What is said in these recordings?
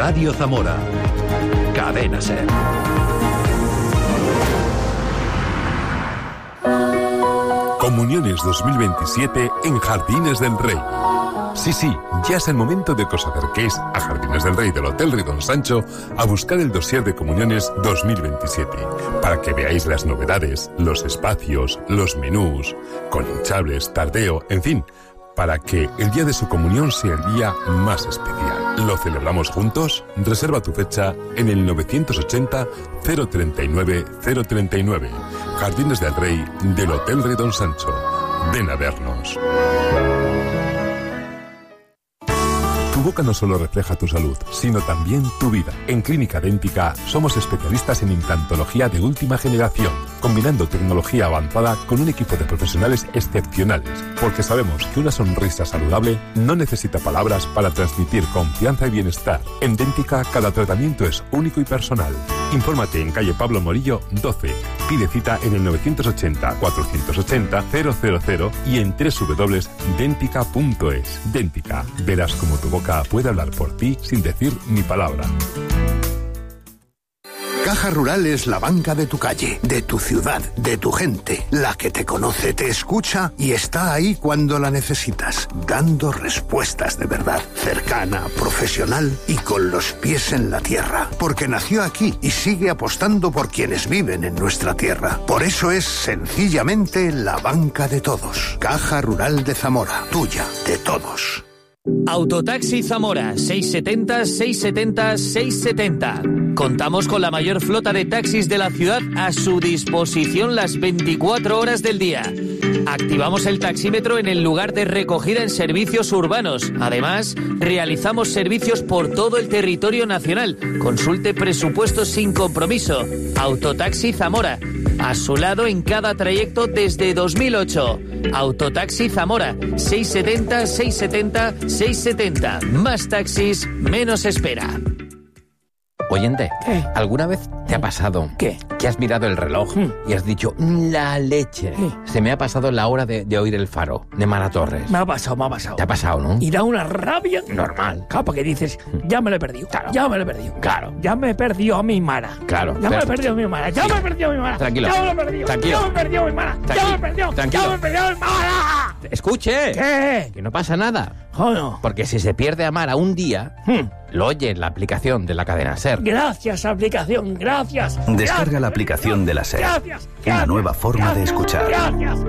Radio Zamora. Cadena SER. Comuniones 2027 en Jardines del Rey. Sí, ya es el momento de que os acerquéis a Jardines del Rey del Hotel Ridon Sancho a buscar el dossier de Comuniones 2027, para que veáis las novedades, los espacios, los menús, con hinchables, tardeo, en fin, para que el día de su comunión sea el día más especial. ¿Lo celebramos juntos? Reserva tu fecha en el 980 039 039. Jardines del Rey del Hotel Ridon Sancho. Ven a vernos. Tu boca no solo refleja tu salud, sino también tu vida. En Clínica Dẹ́ntica somos especialistas en implantología de última generación, combinando tecnología avanzada con un equipo de profesionales excepcionales, porque sabemos que una sonrisa saludable no necesita palabras para transmitir confianza y bienestar. En Dẹ́ntica cada tratamiento es único y personal. Infórmate en calle Pablo Morillo 12. Pide cita en el 980 480 000 y en www.dentica.es. Dẹ́ntica, verás cómo tu boca puede hablar por ti sin decir ni palabra. Caja Rural es la banca de tu calle, de tu ciudad, de tu gente, la que te conoce, te escucha y está ahí cuando la necesitas, dando respuestas de verdad, cercana, profesional y con los pies en la tierra, porque nació aquí y sigue apostando por quienes viven en nuestra tierra. Por eso es sencillamente la banca de todos. Caja Rural de Zamora, tuya, de todos. Autotaxi Zamora, 670-670-670. Contamos con la mayor flota de taxis de la ciudad a su disposición las 24 horas del día. Activamos el taxímetro en el lugar de recogida en servicios urbanos. Además, realizamos servicios por todo el territorio nacional. Consulte presupuestos sin compromiso. Autotaxi Zamora, a su lado en cada trayecto desde 2008. Autotaxi Zamora, 670-670-670. Más taxis, menos espera. Oyente, ¿qué? ¿Alguna vez te ha pasado ¿qué? Que has mirado el reloj y has dicho, la leche? ¿Qué? Se me ha pasado la hora de oír el faro de Mara Torres. Me ha pasado. ¿Te ha pasado, no? Y da una rabia. Normal. Claro, porque dices, ya me lo he perdido. Claro. Ya me lo he perdido. Claro. Ya me perdió a mi Mara. Claro. Ya me he perdido a mi Mara. Ya me he perdido a mi Mara. Tranquilo. Ya me lo he perdido. Tranquilo. Ya me he perdido a mi Mara. Ya me he perdido. Tranquilo. Ya me he perdido a mi Mara. Escuche. ¿Qué? Que no pasa nada. Joder. Porque si se pierde a Mara un día, lo oye en la aplicación de la cadena SER. Gracias, aplicación. Gracias. Descarga la aplicación de la SER. Gracias. Una nueva forma de escuchar. Gracias.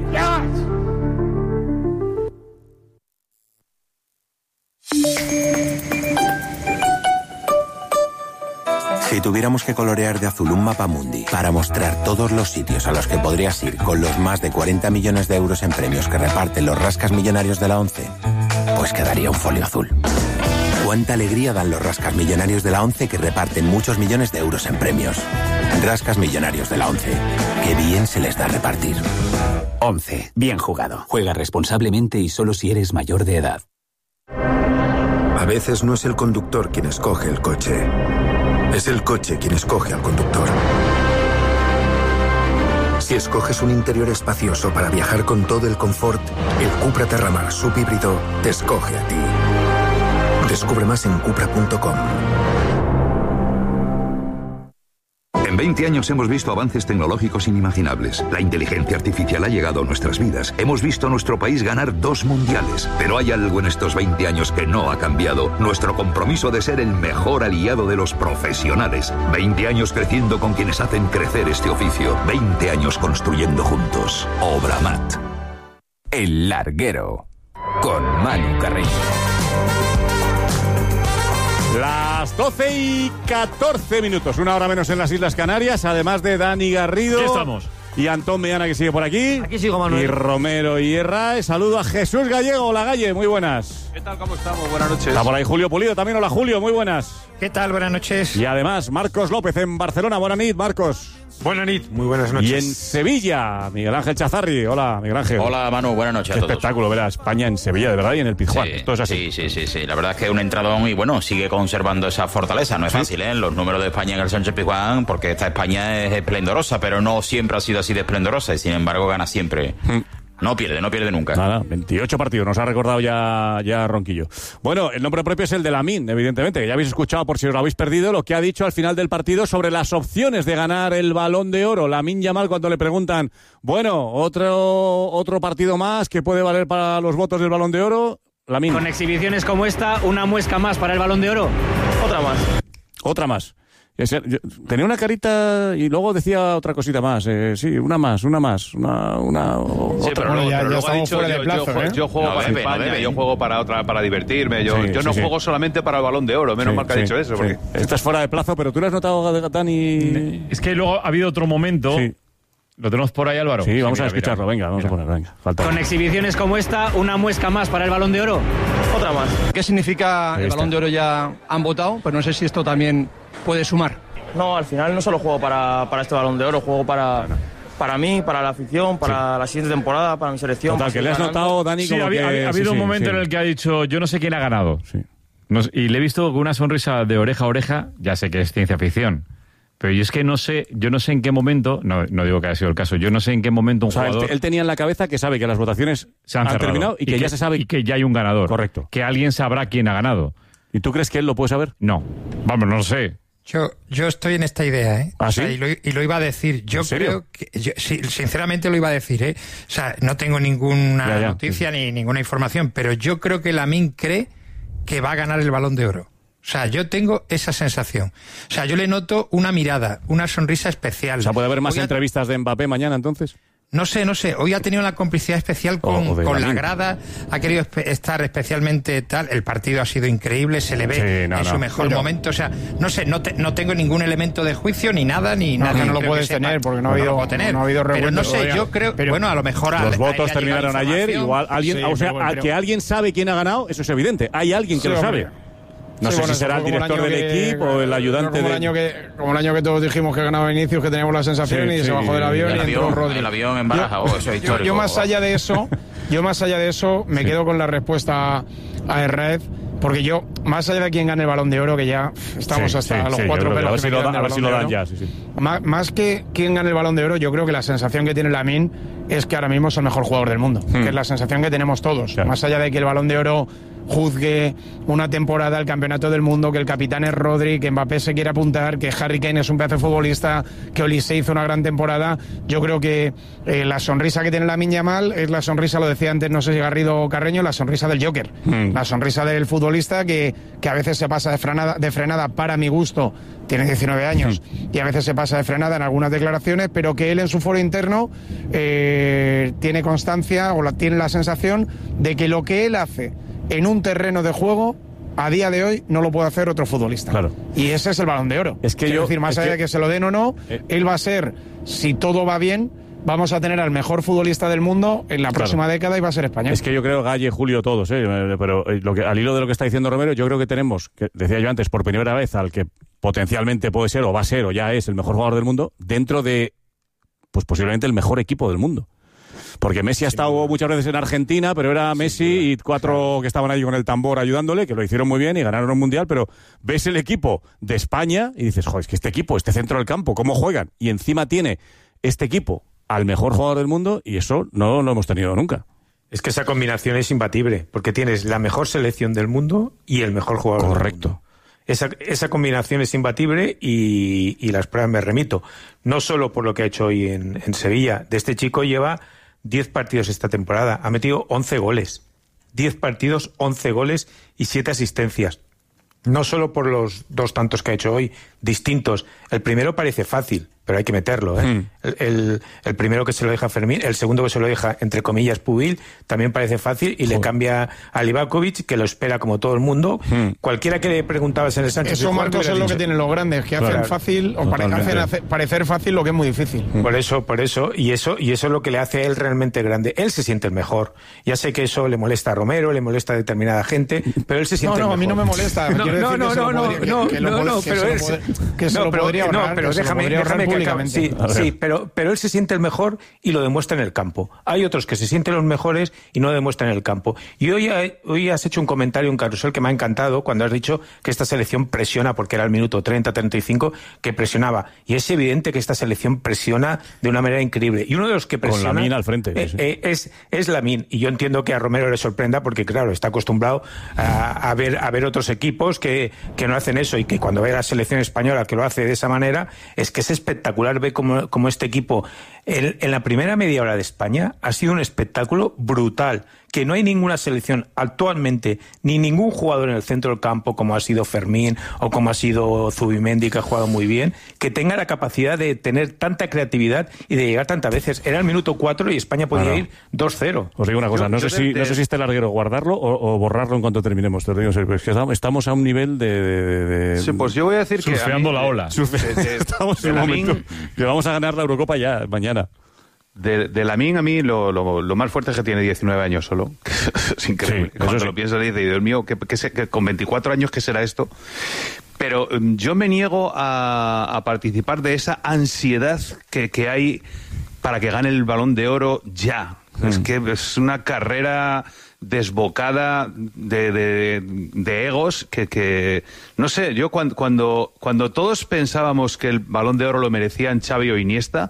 Si tuviéramos que colorear de azul un mapamundi para mostrar todos los sitios a los que podrías ir con los más de 40 millones de euros en premios que reparten los rascas millonarios de la ONCE, pues quedaría un folio azul. Cuánta alegría dan los rascas millonarios de la ONCE que reparten muchos millones de euros en premios. Rascas millonarios de la ONCE. Qué bien se les da repartir. ONCE. Bien jugado. Juega responsablemente y solo si eres mayor de edad. A veces no es el conductor quien escoge el coche. Es el coche quien escoge al conductor. Si escoges un interior espacioso para viajar con todo el confort, el Cupra Terramar subhíbrido te escoge a ti. Descubre más en Cupra.com. En 20 años hemos visto avances tecnológicos inimaginables. La inteligencia artificial ha llegado a nuestras vidas. Hemos visto a nuestro país ganar 2 mundiales. Pero hay algo en estos 20 años que no ha cambiado. Nuestro compromiso de ser el mejor aliado de los profesionales. 20 años creciendo con quienes hacen crecer este oficio. 20 años construyendo juntos. Obramat. El Larguero. Con Manu Carreño. Las 12:14, una hora menos en las Islas Canarias, además de Dani Garrido. ¿Qué estamos? Y Antón Meana, que sigue por aquí. Aquí sigo, Manuel. Y Romero Hierra. Saludo a Jesús Gallego. Hola, Galle, muy buenas. ¿Qué tal? ¿Cómo estamos? Buenas noches. Está por ahí Julio Pulido también. Hola, Julio, muy buenas. ¿Qué tal? Buenas noches. Y además, Marcos López en Barcelona. Buenas noches, Marcos. Buenas noches. Muy buenas noches. Y en Sevilla, Miguel Ángel Chazarri. Hola, Miguel Ángel. Hola, Manu. Buenas noches Qué a todos. espectáculo ver a España en Sevilla, de verdad, y en el Pizjuán. Sí, Todo es así. Sí. La verdad es que es un entradón y, bueno, sigue conservando esa fortaleza. No es fácil, ¿eh? Los números de España en el Sánchez Pizjuán, porque esta España es esplendorosa, pero no siempre ha sido así de esplendorosa y, sin embargo, gana siempre No pierde nunca. Nada, 28 partidos, nos ha recordado ya Ronquillo. Bueno, el nombre propio es el de Lamine, evidentemente, que ya habéis escuchado, por si os lo habéis perdido, lo que ha dicho al final del partido sobre las opciones de ganar el Balón de Oro. Lamine Yamal, cuando le preguntan, bueno, otro partido más que puede valer para los votos del Balón de Oro, Lamine. Con exhibiciones como esta, una muesca más para el Balón de Oro. Otra más. Tenía una carita y luego decía otra cosita más. Sí, una más. Sí, Otra. pero ya ha estamos dicho, fuera de plazo, yo juego para España, yo juego para divertirme. Yo no juego solamente para el Balón de Oro. Menos mal que ha dicho eso. Porque... Estás fuera de plazo, pero tú lo has notado, Dani. Es que luego ha habido otro momento. Sí. ¿Lo tenemos por ahí, Álvaro? Sí, vamos a escucharlo. Venga, vamos a poner. Venga, falta. Con exhibiciones como esta, una muesca más para el Balón de Oro. Otra más. ¿Qué significa el Balón de Oro? Ya han votado, pero no sé si esto también puede sumar. No, al final no solo juego para este Balón de Oro, juego para mí, para la afición, para la siguiente temporada, para mi selección. Total, que le has notado, Dani, como que... ha habido un momento en el que ha dicho, yo no sé quién ha ganado. Sí. Y le he visto con una sonrisa de oreja a oreja, ya sé que es ciencia ficción. Pero yo es que yo no sé en qué momento, no digo que haya sido el caso, yo no sé en qué momento un jugador... Él tenía en la cabeza que sabe que las votaciones se han terminado y que ya se sabe... Y que ya hay un ganador. Correcto. Que alguien sabrá quién ha ganado. ¿Y tú crees que él lo puede saber? No. Vamos, no lo sé. Yo estoy en esta idea, ¿eh? ¿Ah, sí? O sea, y lo iba a decir. Yo creo que... sí, sinceramente lo iba a decir, ¿eh? O sea, no tengo ninguna noticia ni ninguna información, pero yo creo que Lamine cree que va a ganar el Balón de Oro. O sea, yo tengo esa sensación. O sea, yo le noto una mirada, una sonrisa especial. O sea, ¿puede haber más entrevistas de Mbappé mañana, entonces? No sé. Hoy ha tenido una complicidad especial con la grada, ha querido estar especialmente tal. El partido ha sido increíble, se le ve en su mejor momento. O sea, no sé, no tengo ningún elemento de juicio ni nada, ni nada. No lo puedes tener porque no ha habido revuelto. Pero no sé, yo creo, bueno, a lo mejor... Los votos terminaron ayer, igual alguien... que alguien sabe quién ha ganado, eso es evidente. Hay alguien que lo sabe. No sé si será el director del equipo o el ayudante como el año que todos dijimos que ganaba Vinicius, que teníamos la sensación y se bajó del avión y entró Rodri. El avión en Baraja, eso es histórico. Yo más allá de eso, me quedo con la respuesta a Herrera, porque yo, más allá de quién gane el Balón de Oro, que ya estamos hasta los 4 pelos que me quedan del Balón de Oro, más que quién gane el Balón de Oro, yo creo que la sensación que tiene Lamine es que ahora mismo es el mejor jugador del mundo, que es la sensación que tenemos todos. Más allá de que el Balón de Oro juzgue una temporada, el campeonato del mundo, que el capitán es Rodri, que Mbappé se quiere apuntar, que Harry Kane es un pedazo de futbolista, que Olise hizo una gran temporada. Yo creo que la sonrisa que tiene Lamine Yamal es la sonrisa, lo decía antes, no sé si Garrido o Carreño, la sonrisa del Joker, la sonrisa del futbolista que a veces se pasa de frenada para mi gusto, tiene 19 años y a veces se pasa de frenada en algunas declaraciones, pero que él en su foro interno tiene constancia o tiene la sensación de que lo que él hace en un terreno de juego, a día de hoy, no lo puede hacer otro futbolista. Claro. Y ese es el Balón de Oro. Es decir, más allá de que se lo den o no, él va a ser, si todo va bien, vamos a tener al mejor futbolista del mundo en la próxima década y va a ser español. Es que yo creo, Galle, Julio, todos, pero al hilo de lo que está diciendo Romero, yo creo que tenemos, que decía yo antes, por primera vez al que potencialmente puede ser, o va a ser, o ya es el mejor jugador del mundo, dentro de, pues posiblemente el mejor equipo del mundo. Porque Messi ha estado muchas veces en Argentina, pero era Messi y 4 que estaban ahí con el tambor ayudándole, que lo hicieron muy bien y ganaron un mundial, pero ves el equipo de España y dices, joder, es que este equipo, este centro del campo, ¿cómo juegan? Y encima tiene este equipo al mejor jugador del mundo y eso no lo hemos tenido nunca. Es que esa combinación es imbatible, porque tienes la mejor selección del mundo y el mejor jugador del mundo. Esa combinación es imbatible y las pruebas me remito. No solo por lo que ha hecho hoy en Sevilla. De este chico lleva 10 partidos esta temporada. Ha metido 11 goles. 10 partidos, 11 goles y 7 asistencias. No solo por los 2 tantos que ha hecho hoy, distintos. El primero parece fácil, pero hay que meterlo, ¿eh? El primero que se lo deja Fermín, el segundo que se lo deja, entre comillas, Pubil, también parece fácil y le cambia a Livakovic, que lo espera como todo el mundo. Cualquiera que le preguntabas en el Sánchez... Eso, Marcos, es lo que tienen los grandes, que hacen fácil, o hacen parecer fácil lo que es muy difícil. Por eso, y eso es lo que le hace a él realmente grande. Él se siente el mejor. Ya sé que eso le molesta a Romero, le molesta a determinada gente, pero él se siente el mejor. A mí no me molesta. Pero déjame públicamente. Sí, pero él se siente el mejor y lo demuestra en el campo. Hay otros que se sienten los mejores y no lo demuestran en el campo. Y hoy has hecho un comentario, un carrusel que me ha encantado cuando has dicho que esta selección presiona, porque era el minuto 30-35 que presionaba. Y es evidente que esta selección presiona de una manera increíble. Y uno de los que presiona... Con Lamine al frente. Es Lamine. Y yo entiendo que a Romero le sorprenda porque, claro, está acostumbrado a ver otros equipos que no hacen eso, y que cuando ve a la selección española que lo hace de esa manera, es que es espectacular ver cómo este equipo en la primera media hora de España ha sido un espectáculo brutal, que no hay ninguna selección actualmente, ni ningún jugador en el centro del campo, como ha sido Fermín o como ha sido Zubimendi, que ha jugado muy bien, que tenga la capacidad de tener tanta creatividad y de llegar tantas veces. Era el minuto 4 y España podía ir 2-0. Os digo una cosa, no sé si este larguero guardarlo o borrarlo en cuanto terminemos. Te lo digo, es que estamos a un nivel de Sí, pues yo voy a decir que... Surfeando la ola. Estamos en un momento que vamos a ganar la Eurocopa ya, mañana. De Lamine, a mí lo más fuerte es que tiene 19 años solo. Es increíble. Sí, cuando lo piensas, dices, Dios mío, que con 24 años, ¿qué será esto? Pero yo me niego a participar de esa ansiedad que hay para que gane el Balón de Oro ya. Es que es una carrera desbocada de egos que no sé, yo cuando todos pensábamos que el Balón de Oro lo merecían Xavi o Iniesta,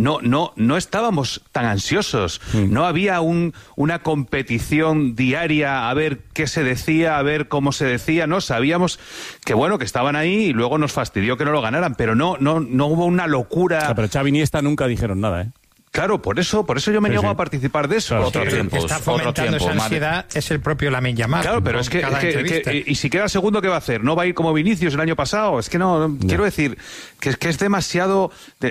no estábamos tan ansiosos. No había una competición diaria a ver qué se decía, a ver cómo se decía. No, sabíamos que bueno, que estaban ahí y luego nos fastidió que no lo ganaran, pero no hubo una locura. O sea, pero Xavi y Iniesta nunca dijeron nada, ¿eh? Claro, por eso yo me niego a participar de eso. Claro, otro tiempo, está fomentando esa ansiedad es el propio Lamine Yamal. Claro, pero es que y si queda segundo, ¿qué va a hacer? ¿No va a ir como Vinicius el año pasado? Es que no. Quiero decir que es demasiado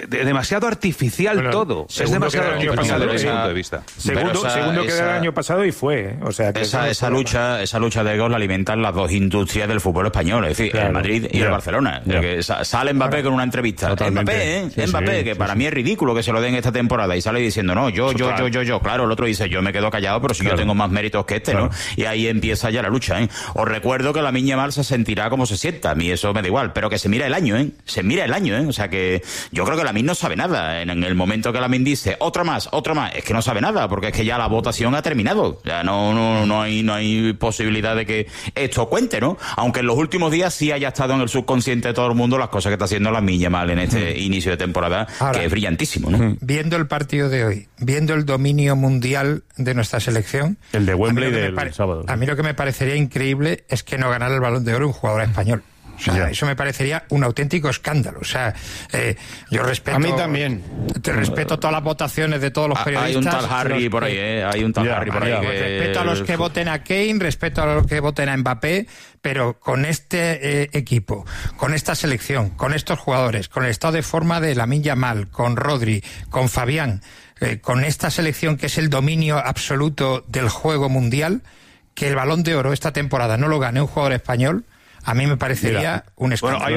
artificial todo. Es demasiado artificial desde mi punto de vista. Segundo quedó el año pasado y fue. O sea, que esa lucha de egos la alimentan las dos industrias del fútbol español, es decir, el Madrid y el Barcelona. Que sale Mbappé con una entrevista. Mbappé, que para mí es ridículo que se lo den esta temporada. Y sale diciendo, no, yo. Claro, el otro dice, yo me quedo callado, pero si yo tengo más méritos que este, ¿no? Y ahí empieza ya la lucha, ¿eh? Os recuerdo que Lamine Yamal se sentirá como se sienta. A mí eso me da igual, pero que se mira el año, ¿eh? O sea que yo creo que Lamine no sabe nada. En el momento que Lamine dice, otro más, es que no sabe nada, porque es que ya la votación ha terminado. Ya no hay posibilidad de que esto cuente, ¿no? Aunque en los últimos días sí haya estado en el subconsciente de todo el mundo las cosas que está haciendo Lamine Yamal en este inicio de temporada, ahora, que es brillantísimo, ¿no? Viendo el partido de hoy, viendo el dominio mundial de nuestra selección, el de Wembley del sábado. A mí lo que me parecería increíble es que no ganara el Balón de Oro un jugador español. O sea, eso me parecería un auténtico escándalo. O sea, yo respeto... A mí también. Te respeto todas las votaciones de todos los periodistas. Hay un tal Harry por ahí, Hay un tal Harry por ahí. Respeto a los que voten a Kane, respeto a los que voten a Mbappé, pero con este equipo, con esta selección, con estos jugadores, con el estado de forma de Lamine Yamal, con Rodri, con Fabián, con esta selección que es el dominio absoluto del juego mundial, que el Balón de Oro esta temporada no lo gane un jugador español, a mí me parecería un escándalo.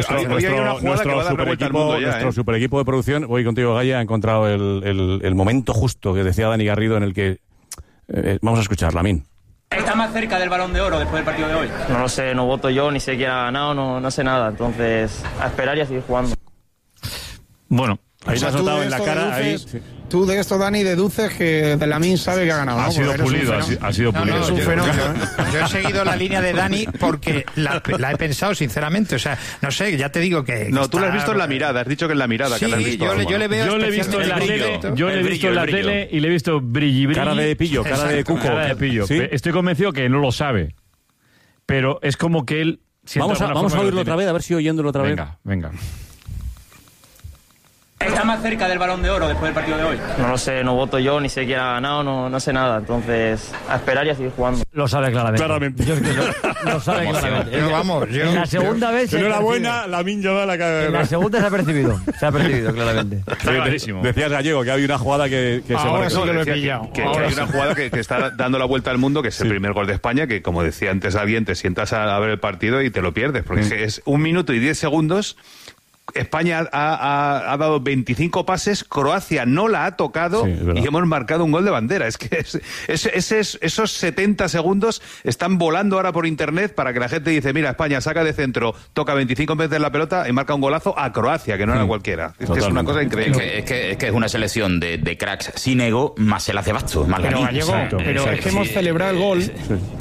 Nuestro super equipo de producción, voy contigo, Gaya, ha encontrado el momento justo que decía Dani Garrido en el que... vamos a escuchar, Lamine. ¿Está más cerca del Balón de Oro después del partido de hoy? No lo sé, no voto yo, ni sé quién ha ganado, no sé nada. Entonces, a esperar y a seguir jugando. Bueno, ahí se ha notado en la cara. Tú de esto, Dani, deduces que de Lamine sabe que ha ganado. Ha sido pulido, ha sido pulido. Es un fenómeno. Yo he seguido la línea de Dani porque la he pensado sinceramente. O sea, no sé, ya te digo que... No, tú lo has visto en la mirada, has dicho que en la mirada. Sí, que has visto, yo le veo... Yo le he visto en la tele, y le he visto brilli. Cara de pillo, cara de cuco. Cara de pillo. ¿Sí? Estoy convencido que no lo sabe. Pero es como que él... Vamos a oírlo otra vez, a ver si oyéndolo otra vez. Venga. ¿Está más cerca del Balón de Oro después del partido de hoy? No lo sé, no voto yo, ni sé quién ha ganado, no sé nada. Entonces, a esperar y a seguir jugando. Lo sabe claramente. Yo es que lo sabe claramente. Pero vamos, en la segunda vez... Enhorabuena, Lamine Yamal acaba de... En la segunda se ha percibido claramente. Está clarísimo. Decías, Gallego, que había una jugada que ahora se sí que lo he pillado. Que hay una jugada que está dando la vuelta al mundo, que es el primer gol de España, que como decía antes alguien, te sientas a ver el partido y te lo pierdes, porque es 1 minuto y 10 segundos España ha dado 25 pases, Croacia no la ha tocado y hemos marcado un gol de bandera. Es que esos 70 segundos están volando ahora por internet para que la gente dice, mira, España saca de centro, toca 25 veces la pelota y marca un golazo a Croacia, que no era cualquiera. Es que es una cosa increíble. Es que es una selección de cracks sin ego, más se la hace basto, más pero Gallego, pero es que hemos celebrado el gol,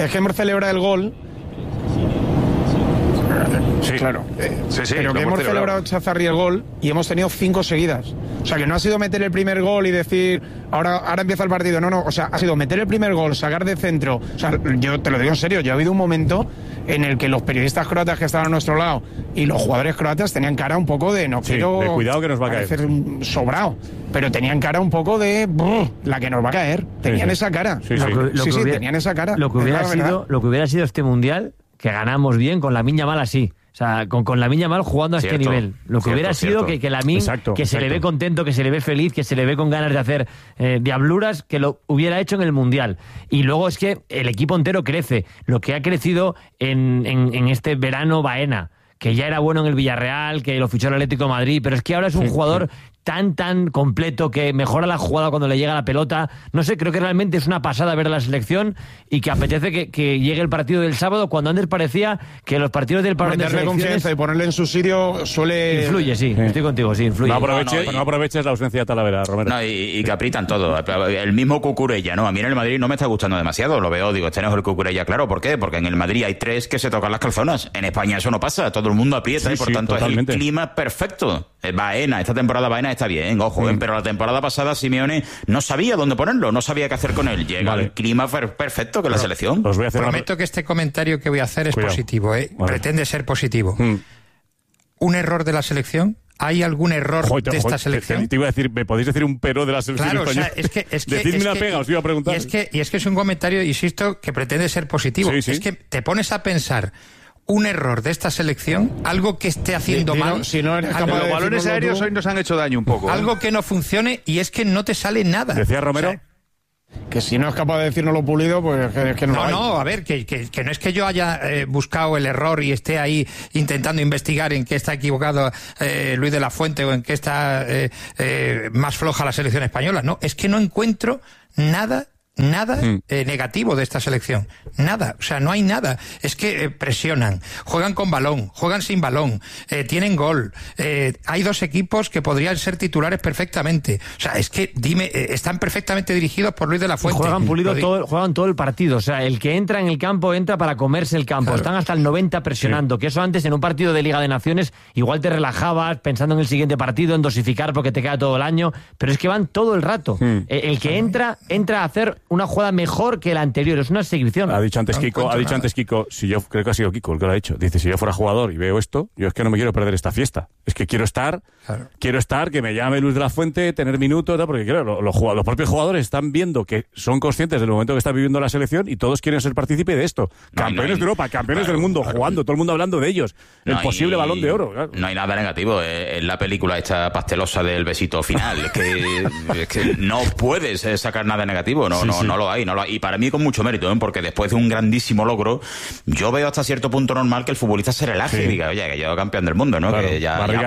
Sí, claro. Pero que hemos celebrado Chazarri el gol y hemos tenido 5 seguidas. O sea, que no ha sido meter el primer gol y decir, ahora empieza el partido. No. O sea, ha sido meter el primer gol, sacar de centro. O sea, yo te lo digo en serio, ya ha habido un momento en el que los periodistas croatas que estaban a nuestro lado y los jugadores croatas tenían cara un poco de quiero... de cuidado que nos va a caer. Sobrado. Pero tenían cara un poco de la que nos va a caer. Tenían esa cara. Tenían esa cara. Lo que hubiera sido este Mundial, que ganamos bien con Lamine Yamal así. O sea, con Lamine Yamal jugando a este nivel. Lo que hubiera sido que Lamine, que se le ve contento, que se le ve feliz, que se le ve con ganas de hacer diabluras, que lo hubiera hecho en el Mundial. Y luego es que el equipo entero crece. Lo que ha crecido en este verano Baena, que ya era bueno en el Villarreal, que lo fichó el Atlético de Madrid, pero es que ahora es un jugador tan completo que mejora la jugada cuando le llega la pelota. No sé, creo que realmente es una pasada ver a la selección y que apetece que llegue el partido del sábado, cuando antes parecía que los partidos del parón de selecciones... confianza y ponerle en su sitio suele... Influye, sí. Estoy contigo, sí, influye. No aproveches la ausencia de Talavera, Romero. No, y que aprietan todo. El mismo Cucurella, ¿no? A mí en el Madrid no me está gustando demasiado, lo veo, digo, este no es el Cucurella, claro, ¿por qué? Porque en el Madrid hay 3 que se tocan las calzonas. En España eso no pasa, todo el mundo aprieta y por tanto totalmente. Es el clima perfecto. Baena, esta temporada Baena está bien, ojo, pero la temporada pasada Simeone no sabía dónde ponerlo, no sabía qué hacer con él. Llega el clima perfecto que la selección. Prometo que este comentario que voy a hacer es positivo, pretende ser positivo. ¿Un error de la selección? ¿Hay algún error de esta selección? Te iba a decir, ¿me podéis decir un pero de la selección española? O sea, decidme una pega, os iba a preguntar. Y es que es un comentario, insisto, que pretende ser positivo. Es que te pones a pensar... un error de esta selección, algo que esté haciendo mal. Si no eres capaz los balones aéreos hoy nos han hecho daño un poco. Algo que no funcione y es que no te sale nada. Decía Romero. O sea, que si no es capaz de decirnoslo pulido, pues es que no. No, a ver, que no es que yo haya buscado el error y esté ahí intentando investigar en qué está equivocado Luis de la Fuente o en qué está más floja la selección española. No, es que no encuentro nada negativo de esta selección. Nada, o sea, no hay nada. Es que presionan, juegan con balón, juegan sin balón, tienen gol. Hay 2 equipos que podrían ser titulares perfectamente. O sea, es que, están perfectamente dirigidos por Luis de la Fuente. Juegan todo el partido. O sea, el que entra en el campo entra para comerse el campo. Claro. Están hasta el 90 presionando. Que eso antes en un partido de Liga de Naciones igual te relajabas pensando en el siguiente partido, en dosificar porque te queda todo el año. Pero es que van todo el rato. El que entra a hacer una jugada mejor que la anterior, es una exhibición. Ha dicho antes Kiko, si yo creo que ha sido Kiko el que lo ha dicho. Dice, si yo fuera jugador y veo esto, yo es que no me quiero perder esta fiesta. Es que quiero estar, que me llame Luis de la Fuente, tener minutos, porque claro, los propios jugadores están viendo que son conscientes del momento que está viviendo la selección y todos quieren ser partícipe de esto. Campeones de Europa, campeones del mundo, jugando, todo el mundo hablando de ellos. El posible Balón de Oro. Claro. No hay nada negativo en la película esta pastelosa del besito final. Es que no puedes sacar nada negativo, no lo hay. Y para mí con mucho mérito, porque después de un grandísimo logro, yo veo hasta cierto punto normal que el futbolista se relaje y diga, oye, que yo campeón del mundo, ¿no? Claro, que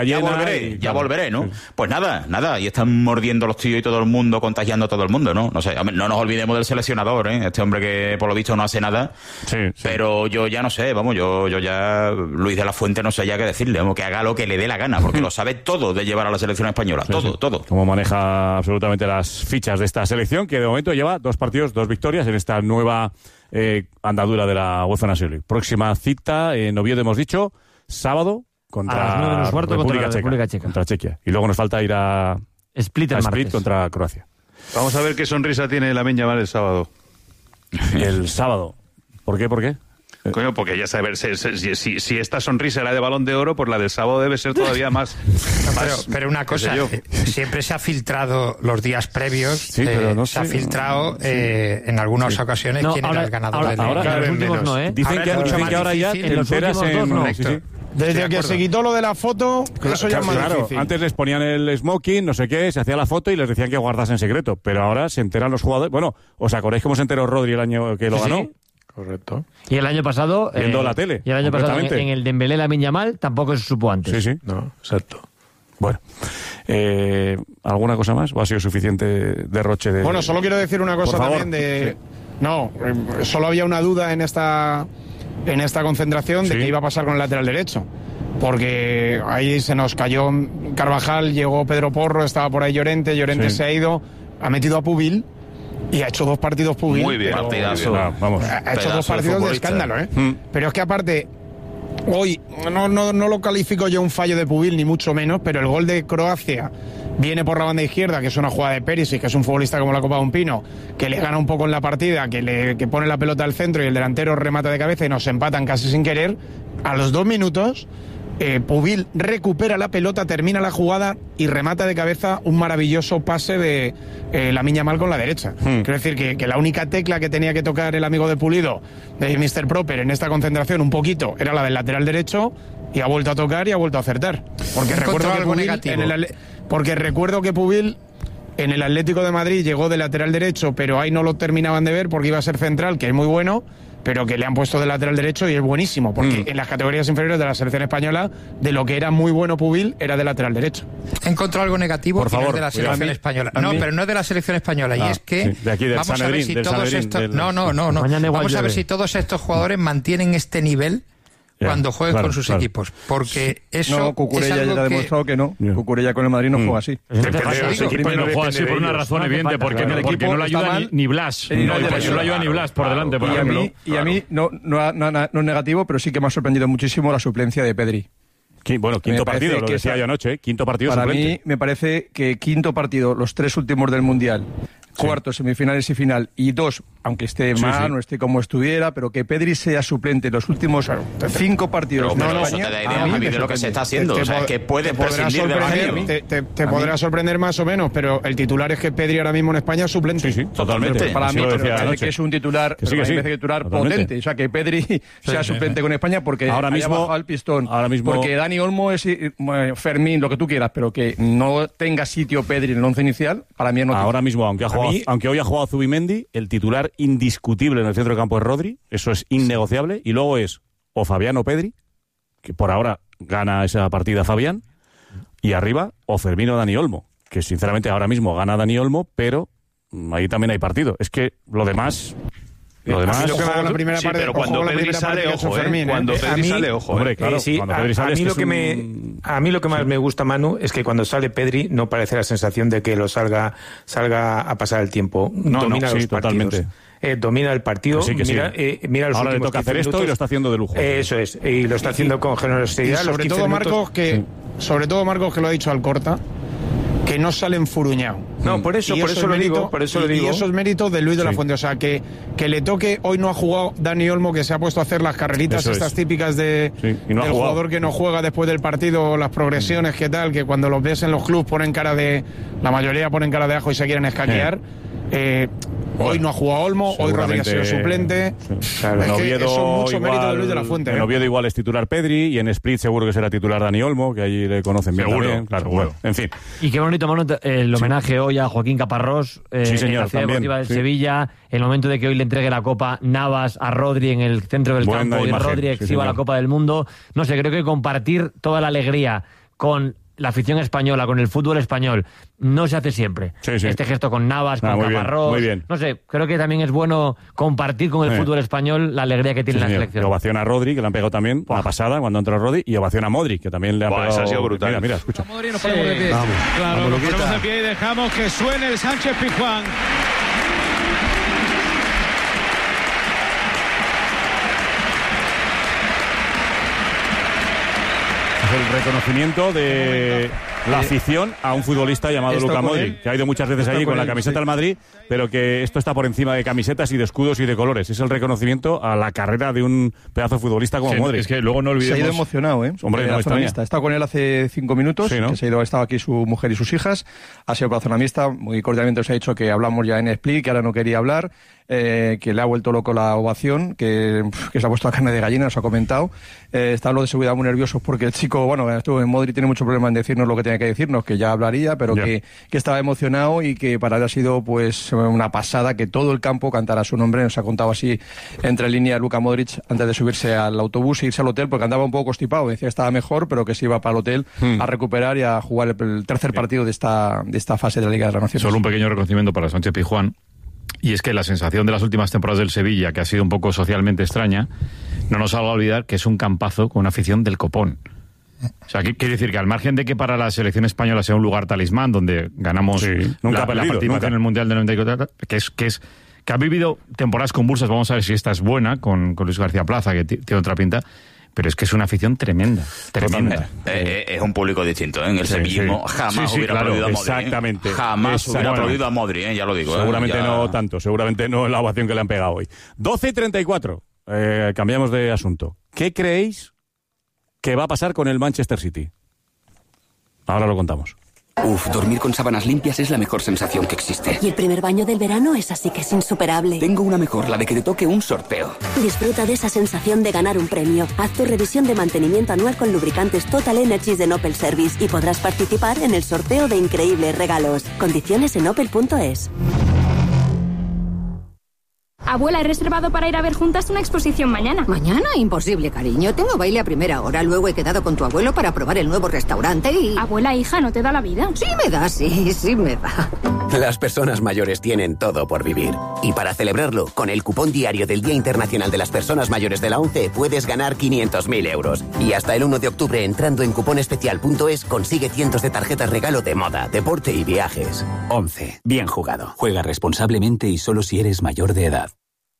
ya volveré, ¿no? Sí. Pues nada, y están mordiendo los tíos y todo el mundo, contagiando a todo el mundo, ¿no? No sé, no nos olvidemos del seleccionador, este hombre que por lo visto no hace nada, pero yo ya no sé, yo ya, Luis de la Fuente no sé ya qué decirle, que haga lo que le dé la gana, porque lo sabe todo de llevar a la selección española, todo. Cómo maneja absolutamente las fichas de esta selección, que de momento lleva 2 partidos, 2 victorias en esta nueva andadura de la UEFA Nations League. Próxima cita en Oviedo, hemos dicho, sábado contra República Checa. Contra Chequia. Y luego nos falta ir a Split contra Croacia. Vamos a ver qué sonrisa tiene Lamine Yamal el sábado. El sábado. ¿Por qué? Coño, porque ya sabes, si esta sonrisa era de Balón de Oro, pues la del sábado debe ser todavía más. Pero una cosa, siempre se ha filtrado los días previos, pero no se ha filtrado en algunas ocasiones quién era el ganador del Mundial. Dicen que ahora ya te enteras Desde que se quitó lo de la foto, eso ya es más difícil. Antes les ponían el smoking, no sé qué, se hacía la foto y les decían que guardasen secreto. Pero ahora se enteran los jugadores. Bueno, ¿os acordáis cómo se enteró Rodri el año que lo ganó? Correcto. Y el año pasado... Viendo la tele. Y el año pasado en el Dembélé Lamine Yamal tampoco se supo antes. Sí. No, exacto. Bueno, ¿alguna cosa más? ¿O ha sido suficiente derroche de...? Bueno, solo quiero decir una cosa también de... Sí. No, solo había una duda en esta concentración de qué iba a pasar con el lateral derecho. Porque ahí se nos cayó Carvajal, llegó Pedro Porro, estaba por ahí Llorente se ha ido, ha metido a Pubil y ha hecho 2 partidos Pubil. Muy bien, partidazo. Vamos. Ha hecho 2 partidos de escándalo, ¿eh? Pero es que aparte, hoy no lo califico yo un fallo de Pubil, ni mucho menos, pero el gol de Croacia viene por la banda izquierda, que es una jugada de Perisic, que es un futbolista como la Copa de un Pino, que le gana un poco en la partida, que pone la pelota al centro y el delantero remata de cabeza y nos empatan casi sin querer. A los 2 minutos... Pubil recupera la pelota, termina la jugada y remata de cabeza un maravilloso pase de Lamine Yamal con la derecha. Quiero decir que la única tecla que tenía que tocar el amigo de Pulido, de Mr. Proper, en esta concentración un poquito, era la del lateral derecho, y ha vuelto a tocar y ha vuelto a acertar. Porque recuerdo que Pubil en el Atlético de Madrid llegó de lateral derecho, pero ahí no lo terminaban de ver porque iba a ser central, que es muy bueno, pero que le han puesto de lateral derecho y es buenísimo, porque en las categorías inferiores de la selección española, de lo que era muy bueno Pubil, era de lateral derecho. He encontrado algo negativo, por favor, no es de la selección española. No, pero no es de la selección española, y es que de aquí, vamos a ver si todos estos... No. Vamos a ver si todos estos jugadores mantienen este nivel cuando jueguen con sus equipos, porque eso no, Cucurella ya ha demostrado que no. Cucurella con el Madrid no juega así. No juega así por una razón evidente, porque no le ayuda ni Blas. No le ayuda ni Blas por delante, por ejemplo. Y a mí no es negativo, pero sí que me ha sorprendido muchísimo la suplencia de Pedri. Bueno, quinto partido, lo decía yo anoche, quinto partido para suplente. Mí me parece que quinto partido, los 3 últimos del Mundial, cuartos, semifinales y final, y 2, aunque esté mal, no esté como estuviera, pero que Pedri sea suplente en los últimos 5 partidos de España, a mí de lo que se está haciendo, o sea, es que puede prescindir de Dani. Te podrá sorprender más o menos, pero el titular es que Pedri ahora mismo en España es suplente. Sí, totalmente. Para mí me parece que es un titular, potente, o sea, que Pedri sea suplente con España porque ahora mismo bajado el pistón, porque Dani Olmo es Fermín, lo que tú quieras, pero que no tenga sitio Pedri en el 11 inicial, para mí no. Ahora mismo, aunque hoy ha jugado Zubimendi, el titular indiscutible en el centro de campo es Rodri, eso es innegociable, y luego es o Fabián o Pedri, que por ahora gana esa partida Fabián, y arriba o Fermín o Dani Olmo, que sinceramente ahora mismo gana Dani Olmo, pero ahí también hay partido. Es que lo demás... la primera parte, pero cuando Pedri sale, ojo, cuando Pedri sale, ojo. Hombre, claro, cuando Pedri sale, a mí lo que más me gusta, Manu, es que cuando sale Pedri no parece la sensación de que lo salga a pasar el tiempo. Domina los partidos. Domina el partido, mira los ahora le toca hacer esto y lo está haciendo de lujo. Eso es, y lo está haciendo con generosidad. Sobre todo Marcos, que lo ha dicho Alcorta, que no sale enfurruñado. No, por eso lo digo. Y eso es mérito de Luis de la Fuente. O sea, que le toque. Hoy no ha jugado Dani Olmo, que se ha puesto a hacer las carreritas estas típicas del jugador que no juega después del partido, las progresiones, que tal, que cuando los ves en los clubs la mayoría ponen cara de ajo y se quieren escaquear. Hoy no ha jugado Olmo, hoy Rodríguez ha sido suplente. Claro, es que eso es mucho mérito de Luis de la Fuente. En Oviedo igual es titular Pedri, y en Split seguro que será titular Dani Olmo, que allí le conocen bien también. Claro, bueno, en fin. Y qué bonito, Manu, el homenaje hoy a Joaquín Caparrós, señor, en la Ciudad Deportiva del Sevilla, el momento de que hoy le entregue la Copa Navas a Rodri en el centro del campo, y Rodri exhiba la Copa del Mundo. No sé, creo que compartir toda la alegría con la afición española, con el fútbol español, no se hace siempre. Este gesto con Navas, con Caparrós. Muy bien. No sé, creo que también es bueno compartir con el fútbol español la alegría que tiene la selección. Ovación a Rodri, que le han pegado también la pasada cuando entró Rodri, y ovación a Modri, que también le han pegado. Eso ha sido brutal. Mira, escucha. Modri, nos ponemos de pie. Claro, nos ponemos de pie y dejamos que suene el Sánchez Pizjuán. El reconocimiento de la afición a un futbolista llamado Luka Modric, que ha ido muchas veces allí con la camiseta del Madrid, pero que esto está por encima de camisetas y de escudos y de colores. Es el reconocimiento a la carrera de un pedazo de futbolista como Modric. Es que luego no olvidemos... Se ha ido emocionado, Hombre, no ha estado con él hace 5 minutos, que ha estado aquí su mujer y sus hijas, ha sido para la zona mixta, muy cordialmente os ha dicho que hablamos ya en Split, que ahora no quería hablar, que le ha vuelto loco la ovación, que se ha puesto a carne de gallina, nos ha comentado. Está lo de seguridad muy nerviosos porque el chico, estuvo en Modric, tiene mucho problema en decirnos lo que tenía que decirnos que ya hablaría, pero que estaba emocionado y que para él ha sido pues una pasada que todo el campo cantara su nombre. Nos ha contado así entre líneas Luka Modric antes de subirse al autobús e irse al hotel, porque andaba un poco constipado, decía que estaba mejor, pero que se iba para el hotel a recuperar y a jugar el tercer partido de esta fase de la Liga de las Naciones. Solo un pequeño reconocimiento para Sánchez Pizjuán, y es que la sensación de las últimas temporadas del Sevilla, que ha sido un poco socialmente extraña, no nos haga olvidar que es un campazo con una afición del copón. O sea, quiere decir que al margen de que para la selección española sea un lugar talismán donde ganamos la participación en el Mundial del 94, que ha vivido temporadas convulsas, vamos a ver si esta es buena, con Luis García Plaza, que tiene otra pinta, pero es que es una afición tremenda. Es un público distinto, ¿eh? En el sevillismo jamás hubiera aplaudido a Modric. Exactamente. Jamás hubiera aplaudido a Modric, ya lo digo. Seguramente no tanto, seguramente no en la ovación que le han pegado hoy. 12:34, cambiamos de asunto. ¿Qué creéis que va a pasar con el Manchester City? Ahora lo contamos. Dormir con sábanas limpias es la mejor sensación que existe. Y el primer baño del verano es así que es insuperable. Tengo una mejor, la de que te toque un sorteo. Disfruta de esa sensación de ganar un premio. Haz tu revisión de mantenimiento anual con lubricantes Total Energies de Opel Service y podrás participar en el sorteo de increíbles regalos. Condiciones en opel.es. Abuela, he reservado para ir a ver juntas una exposición mañana. ¿Mañana? Imposible, cariño. Tengo baile a primera hora. Luego he quedado con tu abuelo para probar el nuevo restaurante y... Abuela, hija, ¿no te da la vida? Sí me da, sí me da. Las personas mayores tienen todo por vivir. Y para celebrarlo, con el cupón diario del Día Internacional de las Personas Mayores de la ONCE, puedes ganar 500.000 euros. Y hasta el 1 de octubre, entrando en cuponespecial.es, consigue cientos de tarjetas regalo de moda, deporte y viajes. ONCE. Bien jugado. Juega responsablemente y solo si eres mayor de edad.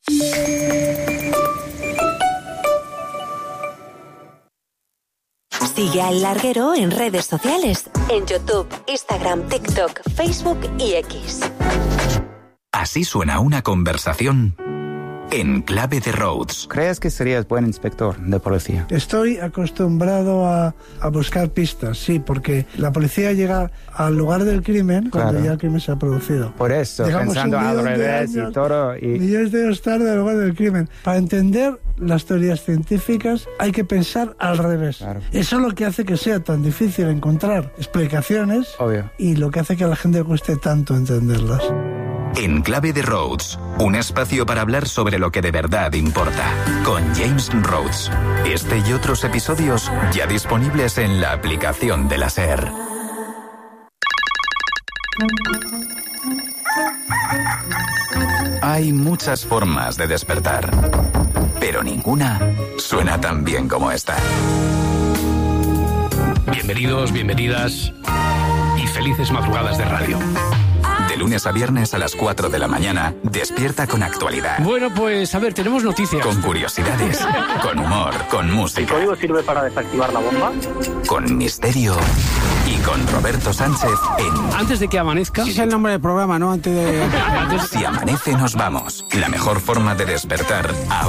Sigue a El Larguero en redes sociales, en YouTube, Instagram, TikTok, Facebook y X. Así suena una conversación en Clave de Rhodes. ¿Crees que serías buen inspector de policía? Estoy acostumbrado a buscar pistas, sí, porque la policía llega al lugar del crimen cuando ya el crimen se ha producido. Por eso, llegamos pensando al revés y todo. Millones de años tarde al lugar del crimen. Para entender las teorías científicas hay que pensar al revés. Claro. Eso es lo que hace que sea tan difícil encontrar explicaciones. Obvio. Y lo que hace que a la gente le cueste tanto entenderlas. En Clave de Rhodes, un espacio para hablar sobre lo que de verdad importa, con James Rhodes. Este y otros episodios ya disponibles en la aplicación de la SER. Hay muchas formas de despertar, pero ninguna suena tan bien como esta. Bienvenidos, bienvenidas y felices madrugadas de radio. De lunes a viernes a las 4 de la mañana, despierta con actualidad. Bueno, pues a ver, tenemos noticias. Con curiosidades, con humor, con música. ¿El código sirve para desactivar la bomba? Con misterio y con Roberto Sánchez en... Antes de que amanezca... Ese es el nombre del programa, ¿no? Antes de... Si amanece nos vamos. La mejor forma de despertar a